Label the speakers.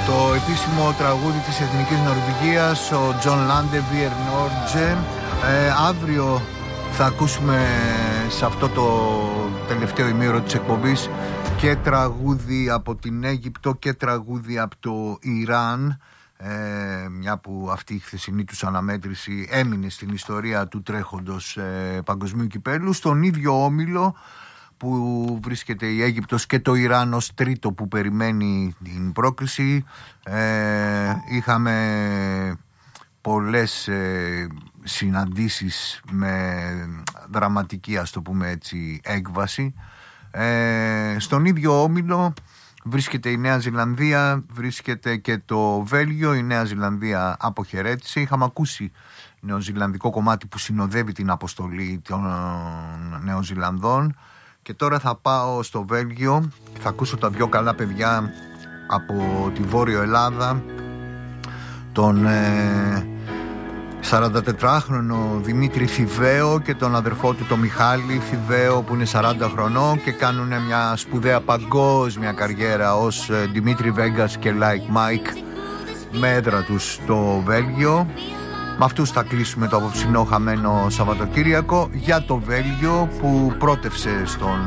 Speaker 1: Το επίσημο τραγούδι της Εθνικής Νορβηγίας, ο Τζον Λάντεβιερ Νόρτζε. Αύριο θα ακούσουμε σε αυτό το τελευταίο ημίωρο της εκπομπής και τραγούδι από την Αίγυπτο και τραγούδι από το Ιράν, μια που αυτή η χθεσινή τους αναμέτρηση έμεινε στην ιστορία του τρέχοντος παγκοσμίου κυπέλλου. Στον ίδιο όμιλο που βρίσκεται η Αίγυπτος και το Ιράν ως τρίτο που περιμένει την πρόκριση, είχαμε πολλές συναντήσεις με δραματική, ας το πούμε έτσι, έκβαση. Στον ίδιο όμιλο βρίσκεται η Νέα Ζηλανδία, βρίσκεται και το Βέλγιο. Η Νέα Ζηλανδία αποχαιρέτησε. Είχαμε ακούσει νεοζηλανδικό κομμάτι που συνοδεύει την αποστολή των Νεοζηλανδών. Και τώρα θα πάω στο Βέλγιο. Θα ακούσω τα δυο καλά παιδιά από τη Βόρειο Ελλάδα, τον 44χρονο Δημήτρη Θηβαίο και τον αδερφό του τον Μιχάλη Θηβαίο, που είναι 40 χρονών και κάνουν μια σπουδαία παγκόσμια καριέρα ως Δημήτρη Βέγκας και Like Mike με έδρα τους στο Βέλγιο. Με αυτούς θα κλείσουμε το απόψινό χαμένο Σαββατοκύριακο για το Βέλγιο που πρότευσε στον